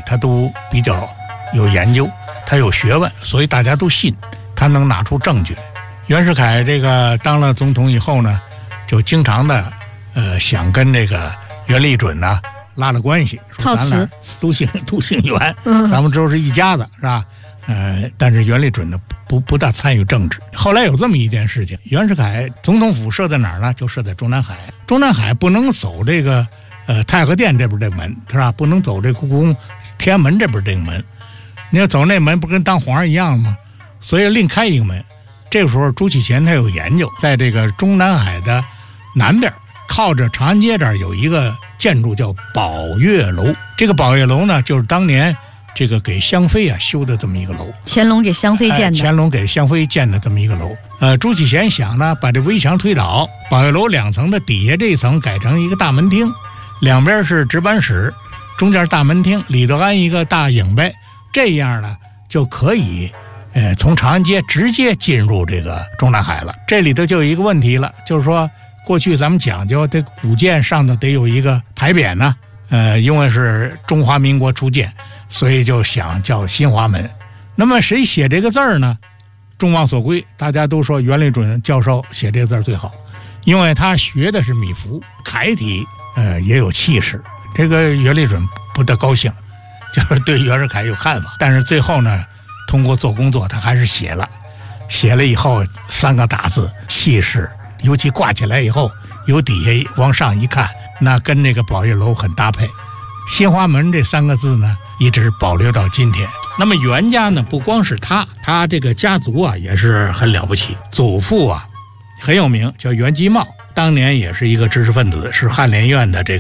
他都比较有研究，他有学问，所以大家都信他能拿出证据来。袁世凯这个当了总统以后呢，就经常的想跟这个袁立准呢拉了关系，说咱俩都姓袁，咱们都是一家子，是吧？但是袁立准呢不大参与政治。后来有这么一件事情，袁世凯总统府设在哪儿呢？就设在中南海。中南海不能走这个太和殿这边这门，是吧？不能走这故宫天安门这边这个门。你要走那门，不跟当皇上一样吗？所以另开一个门。这个时候朱启贤他有研究，在这个中南海的南边，靠着长安街这儿有一个建筑叫宝月楼。这个宝月楼呢，就是当年这个给香妃修的这么一个楼， 乾隆给香妃建的。 乾隆给香妃建的这么一个楼。朱启贤想呢，把这围墙推倒，宝月楼2层的底下这一层改成一个大门厅，两边是值班室，中间大门厅，里头安一个大影呗。这样呢，就可以从长安街直接进入这个中南海了。这里头就有一个问题了，就是说过去咱们讲究这古建上头得有一个牌匾呢，因为是中华民国初建，所以就想叫新华门。那么谁写这个字儿呢？众望所归，大家都说袁立准教授写这个字儿最好，因为他学的是米芾楷体，也有气势。这个袁立准不得高兴，就是对袁世凯有看法，但是最后呢，通过做工作他还是写了以后3个大字气势，尤其挂起来以后由底下往上一看，那跟那个宝月楼很搭配。新华门这3个字呢一直保留到今天。那么袁家呢，不光是他这个家族也是很了不起，祖父很有名，叫袁基茂，当年也是一个知识分子，是翰林院的这个